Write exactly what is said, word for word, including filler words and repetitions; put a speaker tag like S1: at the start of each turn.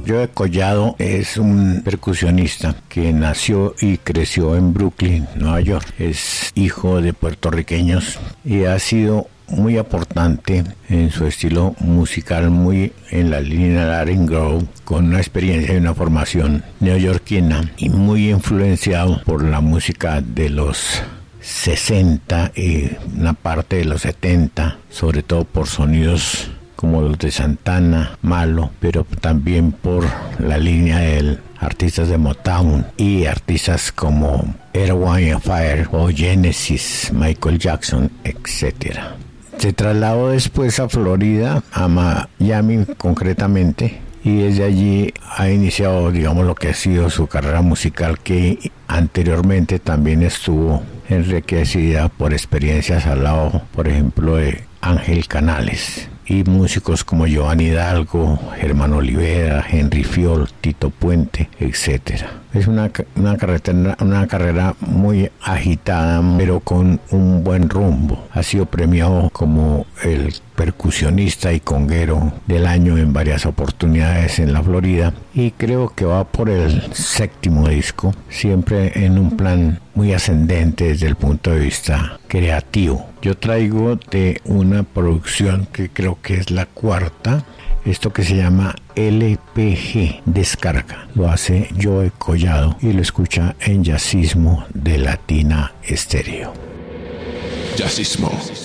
S1: Joe Collado es un percusionista que nació y creció en Brooklyn, Nueva York. Es hijo de puertorriqueños y ha sido muy aportante en su estilo musical, muy en la línea de Latin Grove, con una experiencia y una formación neoyorquina y muy influenciado por la música de los sesenta y una parte de los setenta, sobre todo por sonidos como los de Santana, Malo, pero también por la línea de artistas de Motown y artistas como Earth, Wind and Fire o Genesis, Michael Jackson, etcétera. Se trasladó después a Florida, a Miami concretamente, y desde allí ha iniciado, digamos, lo que ha sido su carrera musical, que anteriormente también estuvo enriquecida por experiencias al lado, por ejemplo, de Ángel Canales y músicos como Giovanni Hidalgo, Germán Olivera, Henry Fiol, Tito Puente, etcétera. Es una, una, carretera, una carrera muy agitada, pero con un buen rumbo. Ha sido premiado como el percusionista y conguero del año en varias oportunidades en la Florida, y creo que va por el séptimo disco, siempre en un plan muy ascendente desde el punto de vista creativo. Yo traigo de una producción que creo que es la cuarta, esto que se llama L P G Descarga. Lo hace Joe Collado y lo escucha en Jazzismo de Latina Estéreo.
S2: Jazzismo.